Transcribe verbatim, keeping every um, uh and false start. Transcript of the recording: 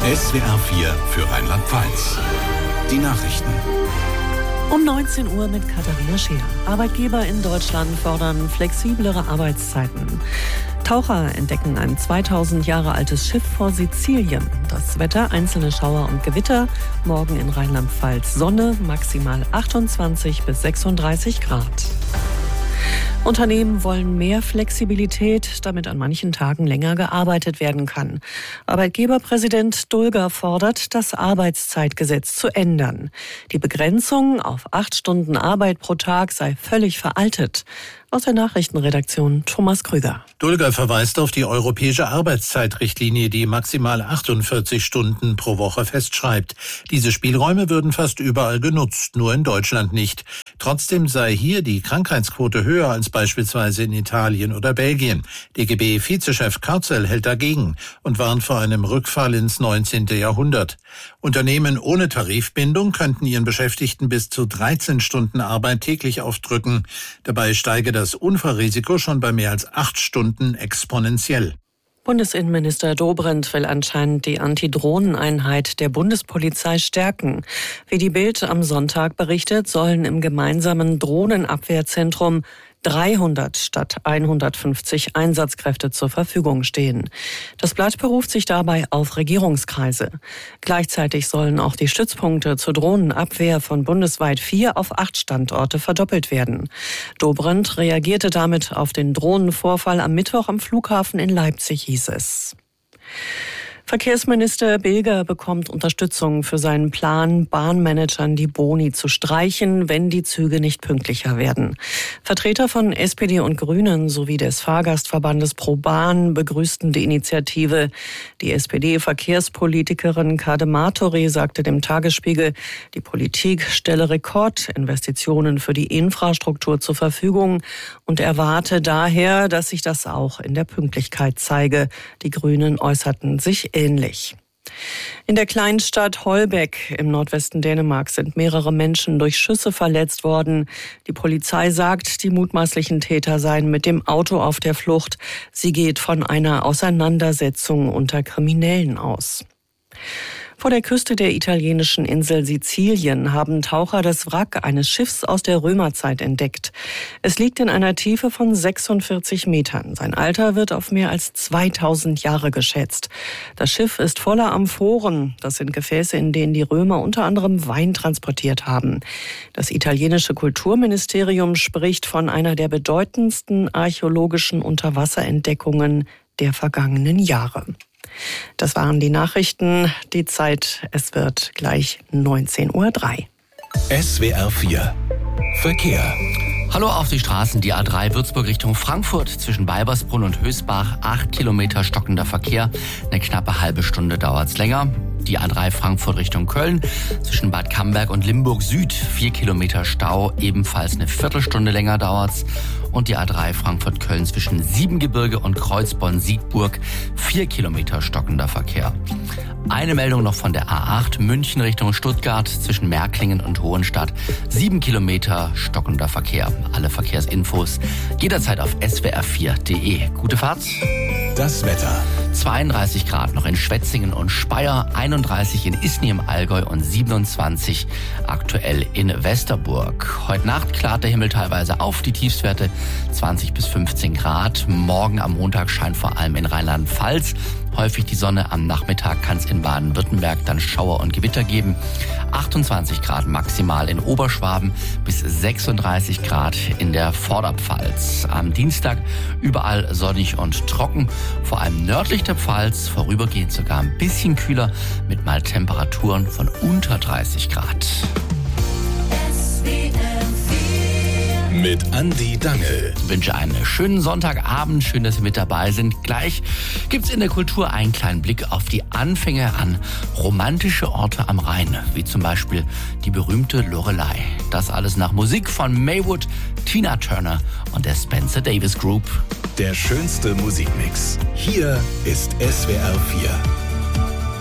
S W R vier für Rheinland-Pfalz. Die Nachrichten. Um neunzehn Uhr mit Katharina Scheer. Arbeitgeber in Deutschland fordern flexiblere Arbeitszeiten. Taucher entdecken ein zweitausend Jahre altes Schiff vor Sizilien. Das Wetter, einzelne Schauer und Gewitter. Morgen in Rheinland-Pfalz Sonne, maximal achtundzwanzig bis sechsunddreißig Grad. Unternehmen wollen mehr Flexibilität, damit an manchen Tagen länger gearbeitet werden kann. Arbeitgeberpräsident Dulger fordert, das Arbeitszeitgesetz zu ändern. Die Begrenzung auf acht Stunden Arbeit pro Tag sei völlig veraltet. Aus der Nachrichtenredaktion Thomas Krüger. Dulger verweist auf die europäische Arbeitszeitrichtlinie, die maximal achtundvierzig Stunden pro Woche festschreibt. Diese Spielräume würden fast überall genutzt, nur in Deutschland nicht. Trotzdem sei hier die Krankheitsquote höher als beispielsweise in Italien oder Belgien. D G B-Vizechef Karzel hält dagegen und warnt vor einem Rückfall ins neunzehnte Jahrhundert. Unternehmen ohne Tarifbindung könnten ihren Beschäftigten bis zu dreizehn Stunden Arbeit täglich aufdrücken. Dabei steige das Unfallrisiko schon bei mehr als acht Stunden exponentiell. Bundesinnenminister Dobrindt will anscheinend die Antidrohneneinheit der Bundespolizei stärken. Wie die Bild am Sonntag berichtet, sollen im gemeinsamen Drohnenabwehrzentrum dreihundert statt hundertfünfzig Einsatzkräfte zur Verfügung stehen. Das Blatt beruft sich dabei auf Regierungskreise. Gleichzeitig sollen auch die Stützpunkte zur Drohnenabwehr von bundesweit vier auf acht Standorte verdoppelt werden. Dobrindt reagierte damit auf den Drohnenvorfall am Mittwoch am Flughafen in Leipzig, hieß es. Verkehrsminister Bilger bekommt Unterstützung für seinen Plan, Bahnmanagern die Boni zu streichen, wenn die Züge nicht pünktlicher werden. Vertreter von S P D und Grünen sowie des Fahrgastverbandes Pro Bahn begrüßten die Initiative. Die S P D-Verkehrspolitikerin Kade Martori sagte dem Tagesspiegel, die Politik stelle Rekordinvestitionen für die Infrastruktur zur Verfügung und erwarte daher, dass sich das auch in der Pünktlichkeit zeige. Die Grünen äußerten sich ähnlich. In der kleinen Stadt Holbæk im Nordwesten Dänemarks sind mehrere Menschen durch Schüsse verletzt worden. Die Polizei sagt, die mutmaßlichen Täter seien mit dem Auto auf der Flucht. Sie geht von einer Auseinandersetzung unter Kriminellen aus. Vor der Küste der italienischen Insel Sizilien haben Taucher das Wrack eines Schiffs aus der Römerzeit entdeckt. Es liegt in einer Tiefe von sechsundvierzig Metern. Sein Alter wird auf mehr als zweitausend Jahre geschätzt. Das Schiff ist voller Amphoren. Das sind Gefäße, in denen die Römer unter anderem Wein transportiert haben. Das italienische Kulturministerium spricht von einer der bedeutendsten archäologischen Unterwasserentdeckungen der vergangenen Jahre. Das waren die Nachrichten. Die Zeit, es wird gleich neunzehn Uhr drei. S W R vier Verkehr. Hallo auf die Straßen. Die A drei Würzburg Richtung Frankfurt zwischen Weibersbrunn und Hösbach. Acht Kilometer stockender Verkehr. Eine knappe halbe Stunde dauert's länger. Die A drei Frankfurt Richtung Köln zwischen Bad Camberg und Limburg Süd. Vier Kilometer Stau. Ebenfalls eine Viertelstunde länger dauert's. Und die A drei Frankfurt-Köln zwischen Siebengebirge und Kreuzborn-Siegburg. Vier Kilometer stockender Verkehr. Eine Meldung noch von der A acht München Richtung Stuttgart zwischen Märklingen und Hohenstadt. Sieben Kilometer stockender Verkehr. Alle Verkehrsinfos jederzeit auf S W R vier Punkt de. Gute Fahrt. Das Wetter. zweiunddreißig Grad noch in Schwetzingen und Speyer, einunddreißig in Isny im Allgäu und siebenundzwanzig aktuell in Westerburg. Heute Nacht klart der Himmel teilweise auf, die Tiefstwerte zwanzig bis fünfzehn Grad. Morgen am Montag scheint vor allem in Rheinland-Pfalz häufig die Sonne. Am Nachmittag kann es in Baden-Württemberg dann Schauer und Gewitter geben. achtundzwanzig Grad maximal in Oberschwaben bis sechsunddreißig Grad in der Vorderpfalz. Am Dienstag überall sonnig und trocken, vor allem nördlich der Pfalz, vorübergehend sogar ein bisschen kühler mit mal Temperaturen von unter dreißig Grad. Mit Andi Dangel. Ich wünsche einen schönen Sonntagabend. Schön, dass Sie mit dabei sind. Gleich gibt's in der Kultur einen kleinen Blick auf die Anfänge an romantische Orte am Rhein, wie zum Beispiel die berühmte Loreley. Das alles nach Musik von Maywood, Tina Turner und der Spencer Davis Group. Der schönste Musikmix. Hier ist S W R vier.